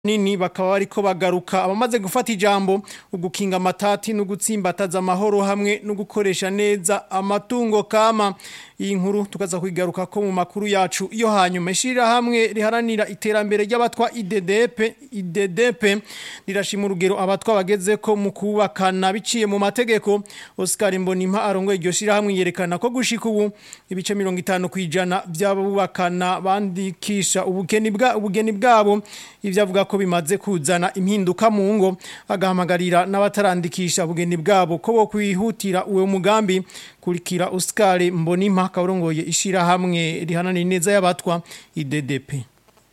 nini bakaba bariko bagaruka abamaze gufata ijambo ugukinga amatati no gutsimbataza amahoro hamwe no gukoresha neza amatungo kama. Iyi nkuru tukaza kwigaruka ko mu makuru yacu iyo hanyuma ishira hamwe riharanira iterambere ry'abatwa IDDP rirashima urugero abatwa bageze ko mu kubakana biciye mu mategeko. Oscar Mbonimpa arongoye iryo shira hamwe yerekana ko gushika ubu ibice 50% by'abubakana bandikisha ubugeni bwabo ivyo avuga ko bimaze kuzana impinduka mu ngo. Agahamagarira n'abatarandikisha ubugeni bwabo ko bo kwihutira uwo mugambi. Kurikira Oscar Mbonimpa kaurongoye ishira hamwe rihanana neza y'abatwa IDDP.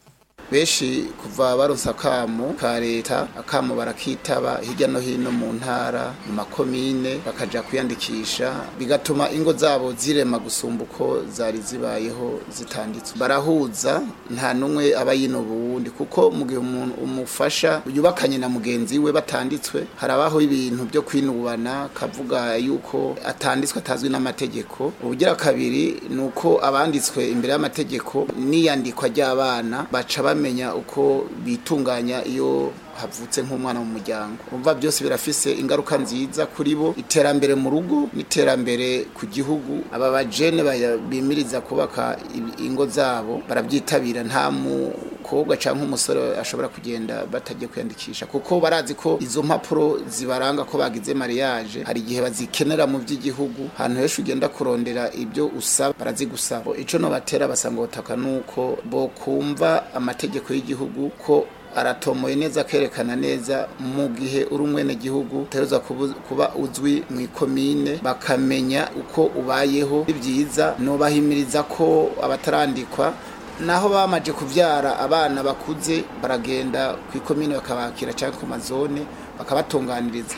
Beshi kuva baronsa kamo ka leta akamo barakitaba hirya no hino mu ntara mu makomine bakaja kuyandikisha bigatuma ingo zabo zirema gusumbuko zari zibayeho zitanditswe barahuza nta numwe abayino bundi kuko mu gihe umuntu umufasha yubakanye na mugenzi we batanditswe harabaho ibintu byo kwinubana kavuga yuko atanditswe atazwi n'amategeko. Ubugira kabiri nuko abanditswe imbere y'amategeko niyandikwa ry'abana baca bamenya uko bitunganya iyo havutse nk'umwana mu muryango. Umva byose birafise ingaruka nziza kuri bo, iterambere mu rugo n'iterambere ku gihugu. Aba bajene bimiriza kubaka ingo zabo barabyitabira, nta mukobwa canke umusore ashobora kugenda batagiye kwiyandikisha kuko barazi ko izo mpapuro zibaranga ko bagize mariage hari igihe bazikenera mu by'igihugu. Hantu hesho ugenda kurondera ibyo usaba barazigusaba. Ico no batera basanga utaka nuko bo kumva amategeko y'igihugu ko aratomoye neza kerekana neza mu gihe uri umwene gihugu teruza kuba uzwi mu ikomine bakamenya uko ubayeho. Ibyiza no bahimiriza ko abatarandikwa naho bamaje kuvyara abana bakuze baragenda ku ikomine bakabakira cyangwa ku mazone bakabatunganiriza.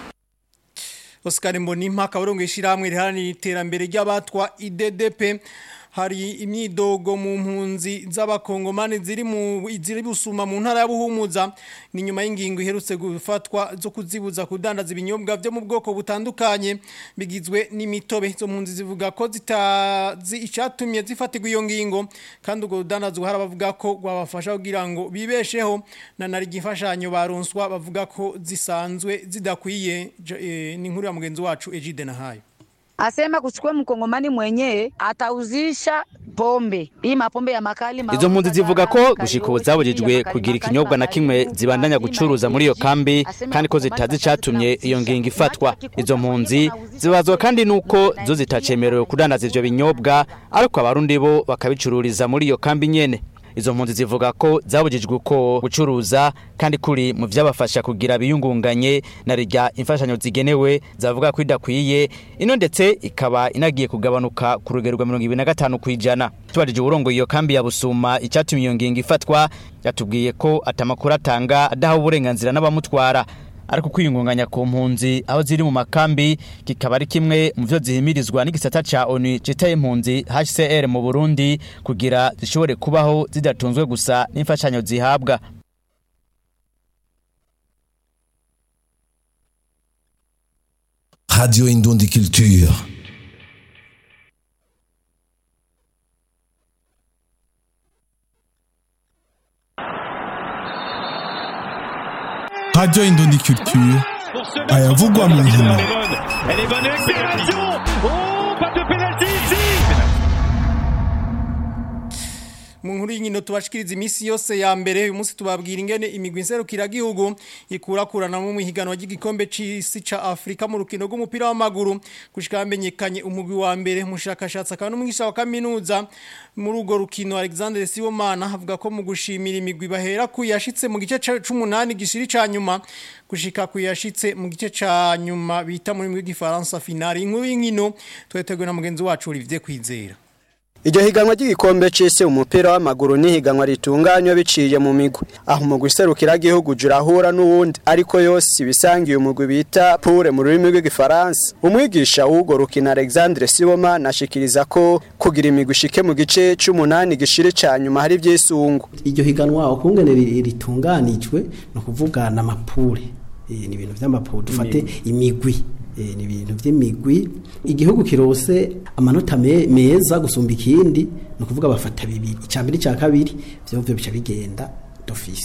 Oscar Mbonimpa kaurongoye ishira hamwe riharanira iterambere ry'abatwa IDDP. Hari imyidogo mu mpunzi z'abakongomani ziri busuma mu ntara ya Buhumuza ni nyuma y'ingingo iherutse gufatwa zo kuzibuza kudandaza ibinyobwa byo mu bwoko butandukanye bigizwe n'imitobe. Zo mpunzi zivuga ko zitazi icatumye zifatirwa iyo ngingo kandi ubwo rudandazo harabavuga ko gwabafasha kugira ngo bibesheho na nari gifashanyo baronswa bavuga ko zisanzwe zidakwiye. Ni inkuru ya mugenzi wacu Ejide Nahayo. Asema kuchukua mkongomani mwenyewe atauzisha pombe. Hii mapombe ya makali Izo mpunzi zivuga ko gushika zabujijwe kugira ikinyobwa na kimwe zibandanya gucuruza muri iyo kambi kandi ko zitazi catumye iyo ngingo ifatwa. Izo mpunzi zibazwa kandi nuko zo zitacemerewe kudandaza ivyo binyobwa ariko abarundi bo bakabicururiza muri iyo kambi nyene. Izo mpunzi zivuga ko zabujijwe ko gucuruza kandi kuri mu vyabafasha kugira biyungunganye na rijya imfashanyo zigenewe zavuga ko idakwiye ino ndetse ikaba inagiye kugabanuka ku rugero rwa 25 kwijana. Tubajije uburongo iyo kambi ya Busuma icyatumye iyo ngingo ifatwa yatubwiye ko atamakuru atanga adaha uburenganzira n'abamutwara ariko kwiyungunganya ku mpunzi aho ziri mu makambi kikaba ari kimwe mu byo zihimirizwa n'igisata ca ONU citaye impunzi HCR mu Burundi kugira zishobore kubaho zidatunzwe gusa n'imfashanyo zihabwa. Radio Indundi Culture. Radio Indundi Culture ayavugwa mu nkino. Elle est bonne accélération. Oh, pas de penalty ici. Mu nkuru y'inkino tubashikiriza imisi yose ya mbere uyu munsi tubabwira ingene imigwi nserukira gihugu ikurakurana mu higanwa ry'igikombe c'isi ca Afrika mu rukino rw'umupira w'amaguru gushika hamenyekanye umugwi wa mbere mushakashatsi akaba n'umwigisha wa kaminuza muri urwo rukino Alexandre Sibomana avuga ko mu gushimira imigwi bahera ku yashitse mu gice c'8 gishiri ca nyuma gushika ku yashitse mu gice ca nyuma bita muri gifaransa finale. Inkuru y'inkino twetegwe na mugenzi wacu Olivier Kwizera. Iryo higanwa ry'igikombe c'isi umupira w'amaguru ni higanwa ritunganywa biciye mu migwi aho umugwi serukira gihugu jurahura n'uwundi ariko yose bisangiye umugwi bita pure mu rurimi rw'igifaransa. Umwigisha w'ugo rukina Alexandre Siboma nashikiriza ko kugira imigwi shike mu gice c'8 gishire ca nyuma hari vyisungu. Iryo higanwa ukungene ritunganijwe no kuvuga na mapure ni ibintu vy'amapure dufate imigwi ni ibintu by'imigwi igihugu kirose amanota meza gusumba ikindi no kuvuga bafata bibiri icambere cya kabiri byo bica bigenda d'office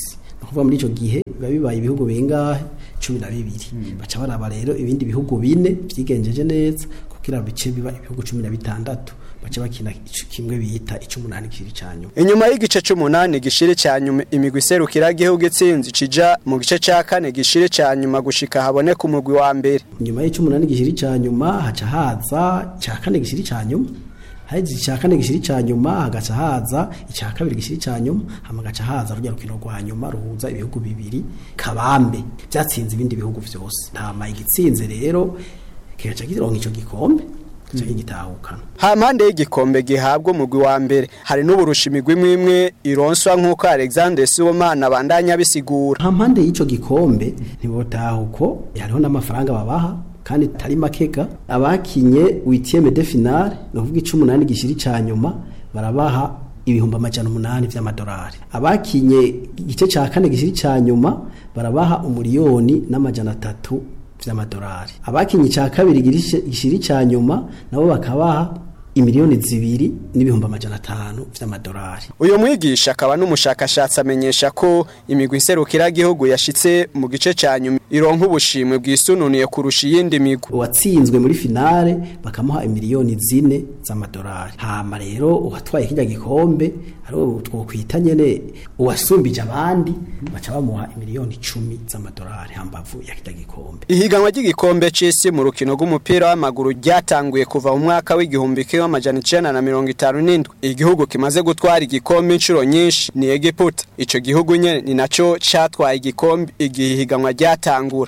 kuva muri ico gihe biba bibaye ibihugu bingahe 12 baca baraba rero ibindi bihugu 4 vyigenjeje neza kugira bice biba ibihugu 16 baca bakina kimwe bita icumunani kiri cyanyu. Inyuma y'igice c'umunani gishire cyanyuma imigwi serukira gihugu itsinzi cija mu gice ca kane gishire cyanyuma gushika habone ku mugwi wa mbere. Inyuma y'icumunani gishire cyanyuma haca haza ca kane gishire cyanyuma. Haizi cha kane gishiri cyanyuma hagaca haza icya kabiri gishiri cyanyuma hamagaca haza rujya rukino rwa nyuma ruhuza ibihugu bibiri kabambe byatsinze ibindi bihugu byose. Nta mayigitsinze rero kigaca kironka ico gikombe. Hampande y'igikombe gihabwa umugwi wa mbere hari n'uburusha imigwi imwe ironswa nk'uko Alexander Sibomana bandanya bisigura. Hampande y'ico gikombe ntibotahuko hariho n'amafaranga babaha kandi tari makega. Abakinye 8e de finale no kuvuga 18 gishiri cyanyuma barabaha ibihumbi 800 vy'amadolari. Abakinye igice ca kane gishiri cyanyuma barabaha umuliyoni n'300 vy'amadolari. Abakinyi ca kabiri gishiri cyanyuma nabo bakabaha imiliyoni 2 n'ibihumbi 500 vy'amadolari. Uyo mwigisha akaba n'umushakashatsi amenyesha ko imigwi iserukira gihugu yashitse mu gice cyanyuma ironka ubushimwe bwisununiye kurusha iyindi migwi. Watsinzwe muri finale bakamuha imiliyoni 4 z'amadolari. Hama rero uwatwaye kijya gikombe ari twokwita nyene uwasumbije abandi baca bamuha imiliyoni 10 z'amadolari hambavu ya kijya gikombe. Ihiganwa ry'igikombe c'isi mu rukino rw'umupira w'amaguru ryatanguye kuva mu mwaka w'igihumbi amajana 957. Igihugu kimaze gutwara igikombe inshuro nyinshi ni Egiputa. Ico gihugu nyene ni naco catwaye igikombe igihe higanwa ryatangura.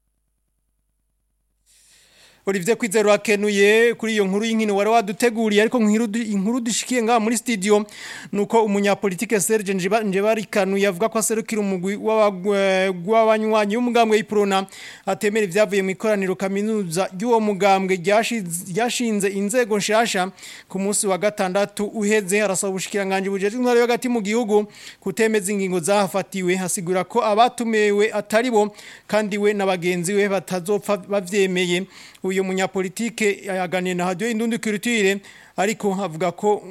Olivier Kwizero akenuye kuri iyo nkuru y'inkino wari waduteguriye ariko inkuru dushikiye nga muri studio nuko umunyapolitike Serge Njebarikanuye avuga ko aserukira umugwi w'abanywanyi y'umugambwe y'Iprona atemera ivyavuye mu ikoraniro kaminuza y'uwo mugambwe ryashinze inzego nshasha ku munsi wa gatandatu uheze. Arasaba ubushikiranganje bujeje intwaro y'agati mu gihugu kutemeza ingingo zahafatiwe. Hasigura ko abatumewe atari bo kandi we n'abagenzi we batazopfa bavyemeye. Uyu munyapolitike yaganiye na Radio Indundi Culture ariko avuga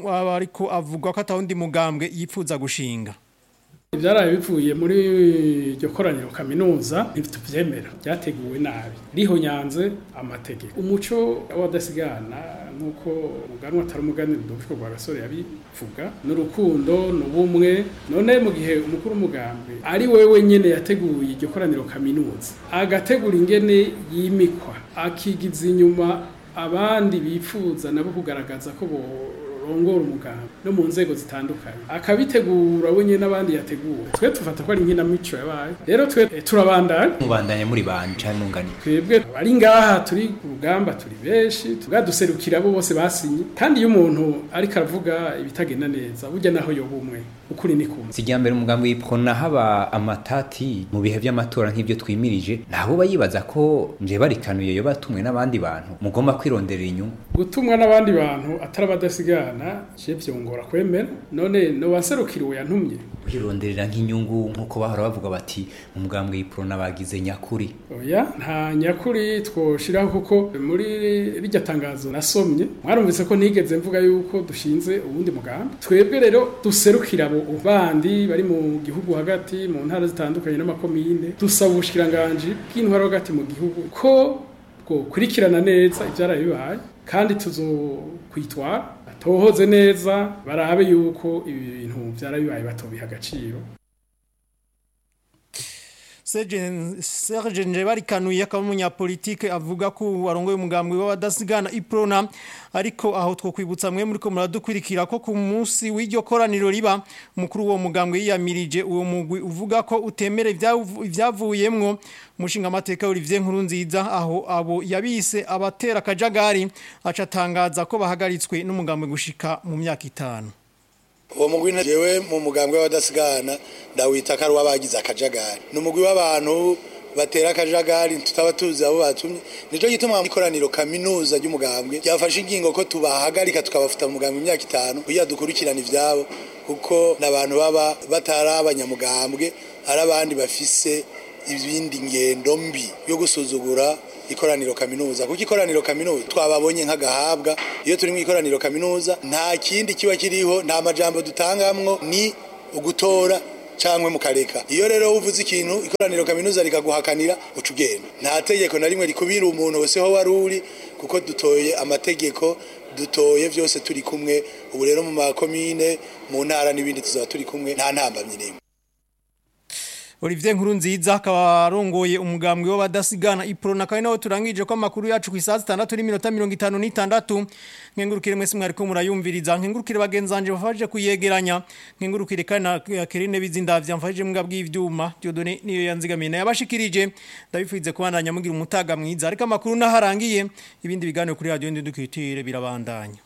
ko atawundi mugambwe yipfuza gushinga. Ibyaraye bivuye muri iryo koraniro kaminuza ntituvyemera byateguwe nabi riho nyanze amategeko. Umuco w'abadasigana nuko muganwa atari umuganiro dufiko gwa gasore yabivuga n'urukundo n'ubumwe. None mu gihe umukuru umugambwe ari wewe nyene yateguye iryo koraniro kaminuza agategura ingene yimikwa akigiza inyuma abandi bifuza nabo kugaragaza ko rongora umugambi no mu nzego zitandukanye akabitegura wenye n'abandi yategura. Twe tufata ko ari nkina mico yabaye. Rero twe turabandanya muri banje mungani. Twebwe ari ngaha turi ku rugamba turi beshi tugaduserukira abo bose basinye kandi iyo umuntu ari karavuga ibitagenda neza burya naho yobumwe ukuri ni kumwe. Sijyambere umugambi w'Iprona haba amatati mu bihe by'amatora nk'ibyo twimirije nabo bayibaza ko Njebarikanuye yo batumwe n'abandi bantu mugomba kwironderera inyungu. Gutumwa n'abandi bantu atarabadasigana je vyongora kwemera. None no waserukiriwe yantumye kwironderera nk'inyungu nkuko bahora bavuga bati umugambi w'Iprona bagize nyakuri. Oya nta nyakuri twoshiraho kuko muri rijya tangazo nasomye mwarumvise ko nigeze mvuga yuko dushinze ubundi mugambi. Twebwe rero duserukira ubandi bari mu gihugu hagati mu ntara zitandukanye n'amakomine. Dusaba ubushikiranganje bw'intwaro hagati mu gihugu ko kurikirana neza ibyaraye bibaye kandi tuzokwitwara tohoze neza barabe yuko ibi bintu byarabibaye batobiha agaciro. Serge Njebarikanuye akaba umunyapolitike avuga ko warongoye umugambwe w'abadasigana Iprona ariko aho twokwibutsa mwe muri ko muradukurikira ko ku munsi w'iryo koraniro riba umukuru wo mugambwe yiyamirije uwo mugwi uvuga ko utemere ivyavuyemwo. Mushinga amateka Olivier Nkurunziza aho abo yabise abatera kajagari acatangaza ko bahagaritswe n'umugambwe gushika mu myaka 5. Uwo mugwi jewe mu mugambwe w'abadasigana ndawita karuwa bagize akajagari. N'umugwi w'abantu batera akajagari tutaba tuzi abo batumye. Nico gituma ikoraniro kaminuza ry'umugambwe ryafashe ingingo ko tubahagarika tukabafuta mu mugambwe imyaka 5 kuya dukurikirana ivyabo kuko nabantu baba batarabanyamugambwe ari abandi bafise ibindi ngendo mbi yo gusuzugura ikoraniro kaminuza. Kuko ikoraniro kaminuza twababonye nk'agahabwa iyo turi mu ikoraniro kaminuza nta kindi kiba kiriho nta majambo dutangamwo ni ugutora cyangwa mukareka iyo rero uvuze ikintu ikoraniro kaminuza rikaguhakanira ucugenda nta tegeko na rimwe rikubira umuntu wese ho waruri kuko dutoye amategeko dutoye byose turi kumwe ubu rero mu makomine mu ntara n'ibindi tuzaba turi kumwe nta ntambamye nimwe. Olivier Nkurunziza akaba arongoye umugambwe w'abadasigana iprona kandi naho turangije ko amakuru yacu ku isaha 6:56 nkengurukire mwese mwari ko murayumviriza nkengurukire bagenzanje bafaje kuyegeranya nkengurukire kana Kerine bizindavya mfaje mbwa bw'ivyuma Dieudonné niyo yanzigamina yabashikirije ndabifuize kubandanya mugira umutaga mwiza ariko amakuru naharangiye ibindi biganiro kuri radio ndukitire birabandanya.